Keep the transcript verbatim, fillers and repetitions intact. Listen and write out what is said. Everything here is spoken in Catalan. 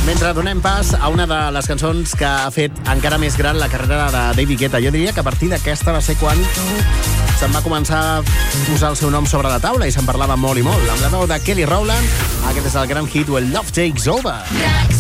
Mentre donem pas a una de les cançons que ha fet encara més gran la carrera de David Guetta. Jo diria que a partir d'aquesta va ser quan se'n va començar a posar el seu nom sobre la taula i se'n parlava molt i molt. Amb la veu de Kelly Rowland, aquest és el gran hit When Love Takes Over.